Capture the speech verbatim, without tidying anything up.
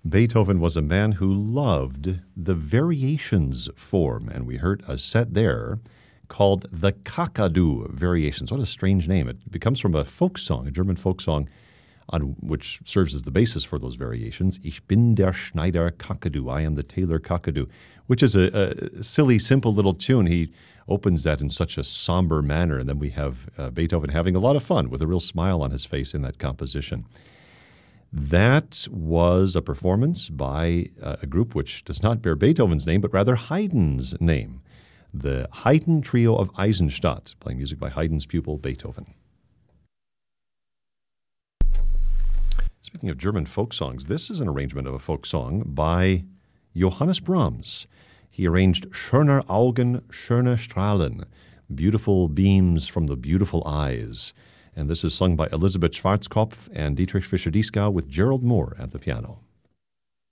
Beethoven was a man who loved the variations form, and we heard a set there called the Kakadu Variations. What a strange name. It comes from a folk song, a German folk song, on which serves as the basis for those variations. Ich bin der Schneider Kakadu. I am the tailor Kakadu, which is a, a silly, simple little tune. He opens that in such a somber manner, and then we have uh, Beethoven having a lot of fun with a real smile on his face in that composition. That was a performance by uh, a group which does not bear Beethoven's name, but rather Haydn's name. The Haydn Trio of Eisenstadt, playing music by Haydn's pupil, Beethoven. Speaking of German folk songs, this is an arrangement of a folk song by Johannes Brahms. He arranged Schöner Augen, schöne Strahlen, beautiful beams from the beautiful eyes. And this is sung by Elisabeth Schwarzkopf and Dietrich Fischer-Dieskau with Gerald Moore at the piano.